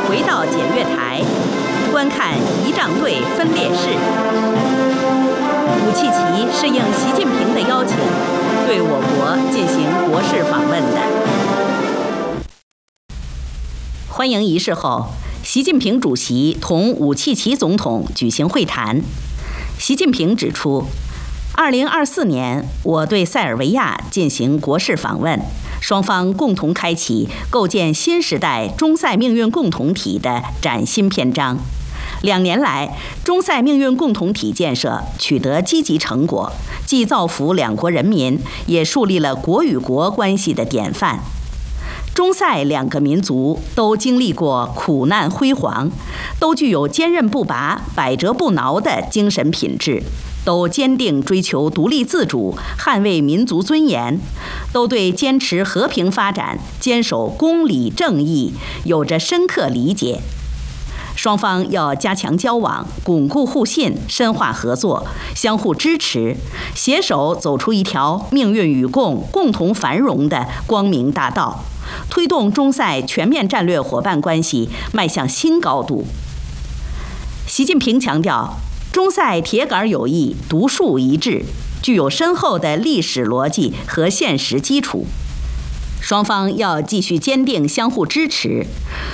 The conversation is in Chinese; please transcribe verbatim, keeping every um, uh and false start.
回到检阅台，观看仪仗队分列式。武契奇是应习近平的邀请，对我国进行国事访问的。欢迎仪式后，习近平主席同武契奇总统举行会谈。习近平指出，二零二四年我对塞尔维亚进行国事访问，双方共同开启构建新时代中塞命运共同体的崭新篇章。两年来，中塞命运共同体建设取得积极成果，既造福两国人民，也树立了国与国关系的典范。中塞两个民族都经历过苦难辉煌，都具有坚韧不拔、百折不挠的精神品质，都坚定追求独立自主、捍卫民族尊严，都对坚持和平发展、坚守公理正义有着深刻理解。双方要加强交往，巩固互信，深化合作，相互支持，携手走出一条命运与共、共同繁荣的光明大道，推动中塞全面战略伙伴关系迈向新高度。习近平强调，中塞铁杆友谊独树一帜，具有深厚的历史逻辑和现实基础。双方要继续坚定相互支持，